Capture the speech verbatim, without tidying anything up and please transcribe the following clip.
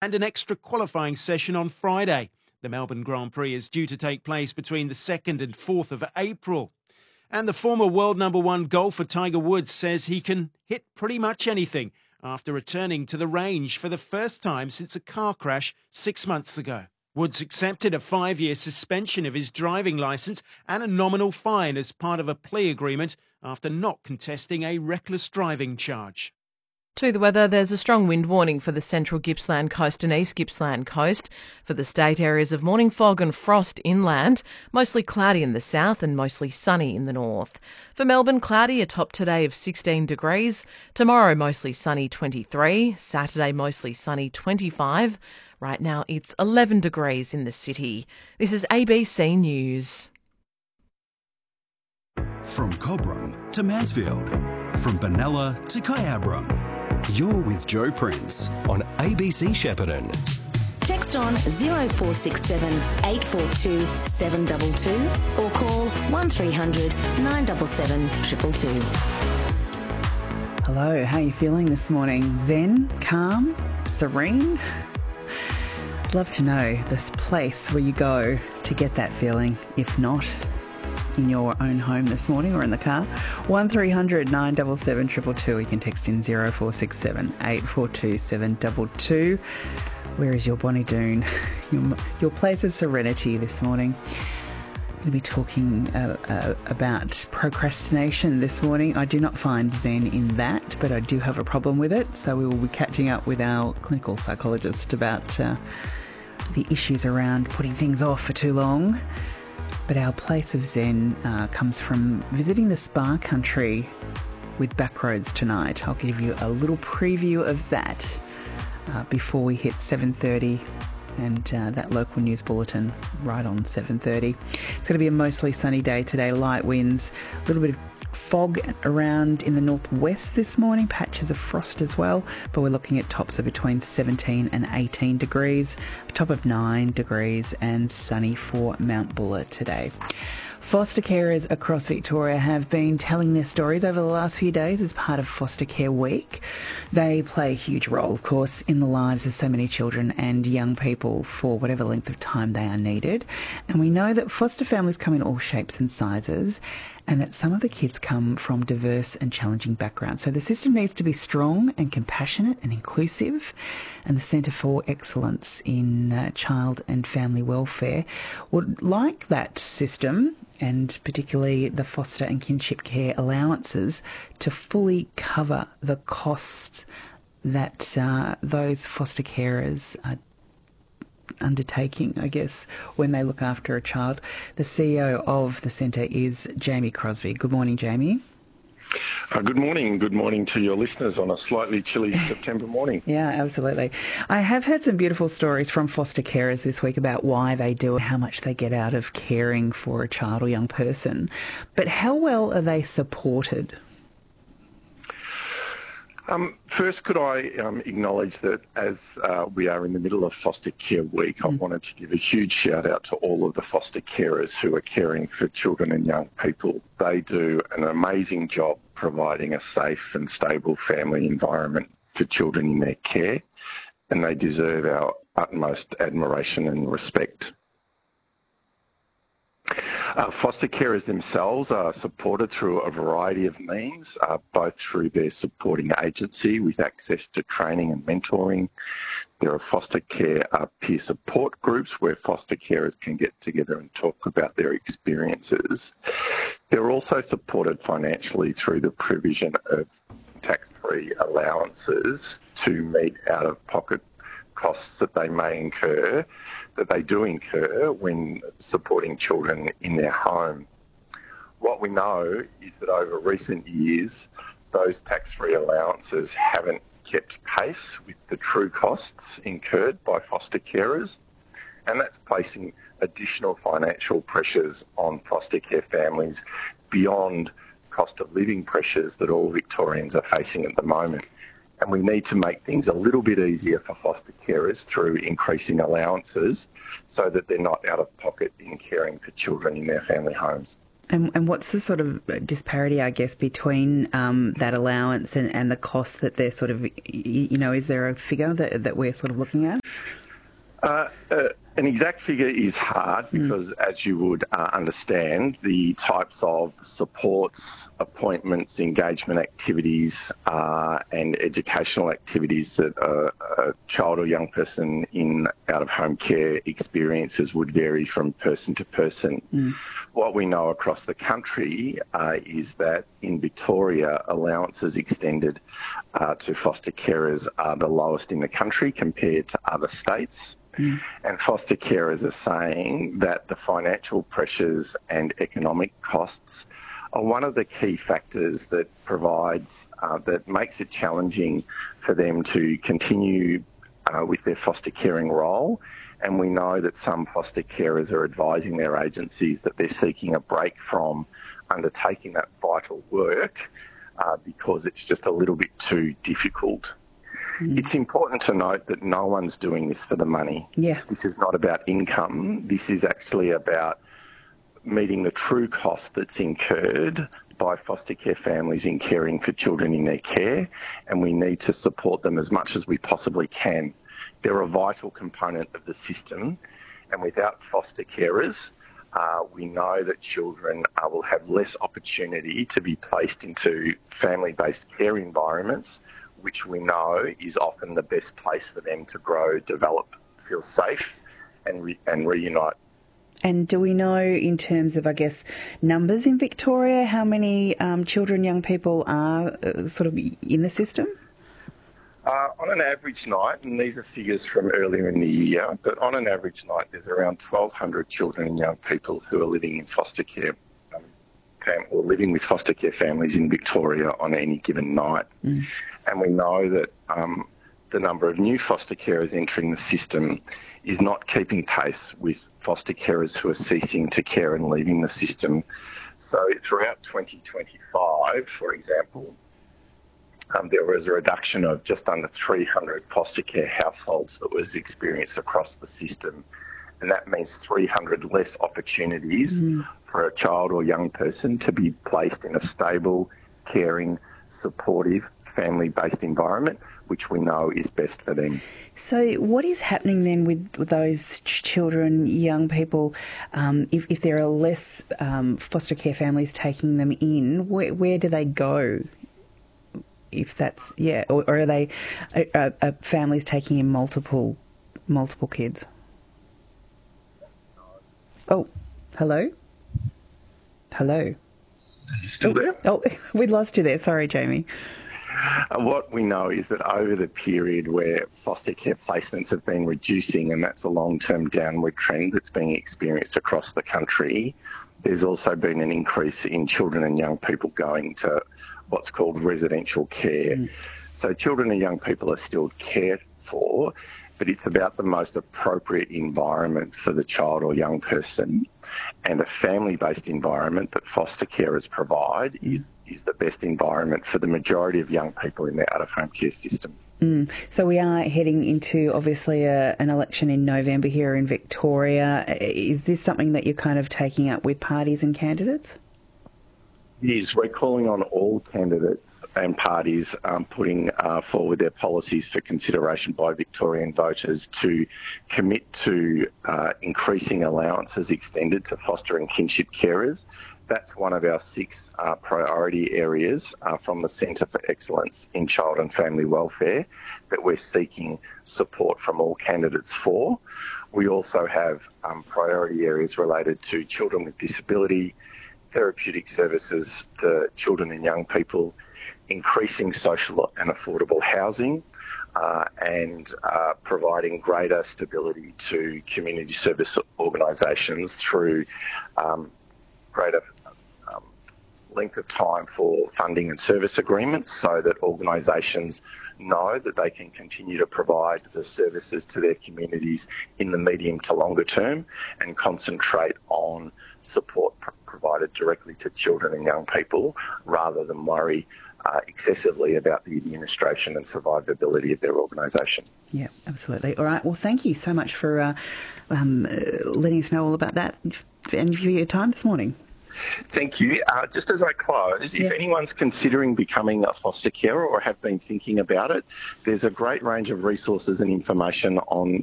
and an extra qualifying session on Friday. The Melbourne Grand Prix is due to take place between the second and fourth of April. And the former world number one golfer Tiger Woods says he can hit pretty much anything after returning to the range for the first time since a car crash six months ago. Woods accepted a five-year suspension of his driving licence and a nominal fine as part of a plea agreement after not contesting a reckless driving charge. To the weather, there's a strong wind warning for the central Gippsland coast and east Gippsland coast. For the state, areas of morning fog and frost inland, mostly cloudy in the south and mostly sunny in the north. For Melbourne, cloudy, a top today of sixteen degrees. Tomorrow, mostly sunny, twenty-three. Saturday, mostly sunny, twenty-five. Right now, it's eleven degrees in the city. This is A B C News. From Cobram to Mansfield, from Benalla to Kyabram. You're with Joe Prince on A B C Shepparton. Text on zero four six seven eight four two seven two two or call one three hundred nine seven seven two two two. Hello, how are you feeling this morning? Zen, calm, serene? I'd love to know this place where you go to get that feeling, if not in your own home this morning or in the car. one three hundred nine seven seven two two two. You can text in zero four six seven eight four two seven two two. Where is your Bonnie Doon? Your, your place of serenity this morning. I'm going to be talking uh, uh, about procrastination this morning. I do not find zen in that, but I do have a problem with it. So we will be catching up with our clinical psychologist about uh, the issues around putting things off for too long. But our place of zen uh, comes from visiting the spa country with Backroads tonight. I'll give you a little preview of that uh, before we hit seven thirty and uh, that local news bulletin right on seven thirty. It's going to be a mostly sunny day today, light winds, a little bit of fog around in the northwest this morning, patches of frost as well, but we're looking at tops of between seventeen and eighteen degrees, a top of nine degrees and sunny for Mount Buller today. Foster carers across Victoria have been telling their stories over the last few days as part of Foster Care Week. They play a huge role, of course, in the lives of so many children and young people for whatever length of time they are needed. And we know that foster families come in all shapes and sizes, and that some of the kids come from diverse and challenging backgrounds. So the system needs to be strong and compassionate and inclusive, and the Centre for Excellence in uh, Child and Family Welfare would like that system, and particularly the foster and kinship care allowances, to fully cover the costs that uh, those foster carers are undertaking, I guess, when they look after a child. The C E O of the centre is Jamie Crosby. Good morning, Jamie. Uh, good morning. Good morning to your listeners on a slightly chilly September morning. Yeah, absolutely. I have heard some beautiful stories from foster carers this week about why they do it, how much they get out of caring for a child or young person. But how well are they supported? Um, first, could I um, acknowledge that as uh, we are in the middle of Foster Care Week, I mm. wanted to give a huge shout out to all of the foster carers who are caring for children and young people. They do an amazing job providing a safe and stable family environment for children in their care, and they deserve our utmost admiration and respect. Uh, foster carers themselves are supported through a variety of means, uh, both through their supporting agency with access to training and mentoring. There are foster care uh, peer support groups where foster carers can get together and talk about their experiences. They're also supported financially through the provision of tax-free allowances to meet out-of-pocket costs that they may incur, that they do incur when supporting children in their home. What we know is that over recent years, those tax-free allowances haven't kept pace with the true costs incurred by foster carers, and that's placing additional financial pressures on foster care families beyond cost of living pressures that all Victorians are facing at the moment. And we need to make things a little bit easier for foster carers through increasing allowances so that they're not out of pocket in caring for children in their family homes. And, and what's the sort of disparity, I guess, between um, that allowance and, and the cost that they're sort of, you know, is there a figure that, that we're sort of looking at? Uh, uh, an exact figure is hard because, mm. as you would uh, understand, the types of supports, appointments, engagement activities uh, and educational activities that a, a child or young person in out-of-home care experiences would vary from person to person. Mm. What we know across the country uh, is that in Victoria, allowances extended uh, to foster carers are the lowest in the country compared to other states. Mm. And foster carers are saying that the financial pressures and economic costs are one of the key factors that provides, uh, that makes it challenging for them to continue uh, with their foster caring role. And we know that some foster carers are advising their agencies that they're seeking a break from undertaking that vital work uh, because it's just a little bit too difficult. Mm. It's important to note that no one's doing this for the money. Yeah. This is not about income. This is actually about meeting the true cost that's incurred by foster care families in caring for children in their care, and we need to support them as much as we possibly can. They're a vital component of the system, and without foster carers, uh, we know that children uh, will have less opportunity to be placed into family-based care environments, which we know is often the best place for them to grow, develop, feel safe and re- and reunite. And do we know in terms of, I guess, numbers in Victoria, how many um, children, young people are uh, sort of in the system? Uh, on an average night, and these are figures from earlier in the year, but on an average night there's around twelve hundred children and young people who are living in foster care um, or living with foster care families in Victoria on any given night. Mm. And we know that um, the number of new foster carers entering the system is not keeping pace with foster carers who are ceasing to care and leaving the system. So throughout twenty twenty-five, for example, um, there was a reduction of just under three hundred foster care households that was experienced across the system. And that means three hundred less opportunities mm. for a child or young person to be placed in a stable, caring, supportive, family-based environment, which we know is best for them. So what is happening then with, with those ch- children, young people, um, if, if there are less um, foster care families taking them in, where, where do they go? If that's, yeah, or, or are they, are, are families taking in multiple, multiple kids? Oh, hello? Hello? You still there? Oh, we lost you there. Sorry, Jamie. Uh, what we know is that over the period where foster care placements have been reducing, and that's a long-term downward trend that's being experienced across the country, there's also been an increase in children and young people going to what's called residential care. Mm. So children and young people are still cared for, but it's about the most appropriate environment for the child or young person, and a family-based environment that foster carers provide is, is the best environment for the majority of young people in their out-of-home care system. Mm. So we are heading into, obviously, a, an election in November here in Victoria. Is this something that you're kind of taking up with parties and candidates? It is. We're calling on all candidates and parties um, putting uh, forward their policies for consideration by Victorian voters to commit to uh, increasing allowances extended to foster and kinship carers. That's one of our six uh, priority areas uh, from the Centre for Excellence in Child and Family Welfare that we're seeking support from all candidates for. We also have um, priority areas related to children with disability, therapeutic services to children and young people, increasing social and affordable housing, uh, and uh, providing greater stability to community service organisations through um, greater um, length of time for funding and service agreements so that organisations know that they can continue to provide the services to their communities in the medium to longer term and concentrate on support pr- provided directly to children and young people rather than worry Uh, excessively about the administration and survivability of their organisation. Yeah, absolutely. All right. Well, thank you so much for uh, um, uh, letting us know all about that and for your time this morning. Thank you. Uh, just as I close, Yeah. if anyone's considering becoming a foster carer or have been thinking about it, there's a great range of resources and information on